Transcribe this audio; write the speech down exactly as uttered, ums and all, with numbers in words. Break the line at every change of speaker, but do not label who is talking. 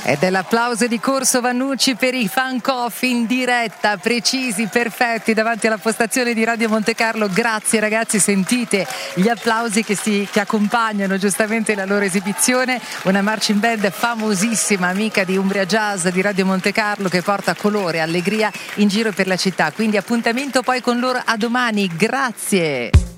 Ed è l'applauso di Corso Vannucci per i Fan Coffee in diretta, precisi, perfetti davanti alla postazione di Radio Montecarlo. Grazie ragazzi, sentite gli applausi che, si, che accompagnano giustamente la loro esibizione. Una marching band famosissima, amica di Umbria Jazz di Radio Montecarlo, che porta colore, allegria in giro per la città. Quindi appuntamento poi con loro a domani. Grazie.